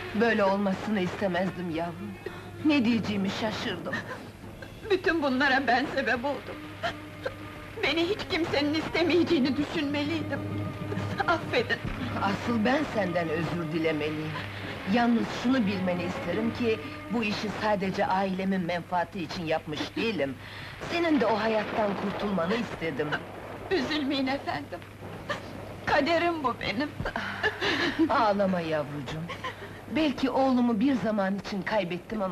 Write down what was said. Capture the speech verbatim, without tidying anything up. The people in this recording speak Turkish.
Böyle olmasını istemezdim yavrum. Ne diyeceğimi şaşırdım. Bütün bunlara ben sebep oldum. Beni hiç kimsenin istemeyeceğini düşünmeliydim. Affedin. Asıl ben senden özür dilemeliyim. Yalnız şunu bilmeni isterim ki... ...bu işi sadece ailemin menfaati için yapmış değilim. Senin de o hayattan kurtulmanı istedim. Üzülmeyin efendim. Kaderim bu benim. Ağlama yavrucuğum. Belki oğlumu bir zaman için kaybettim ama...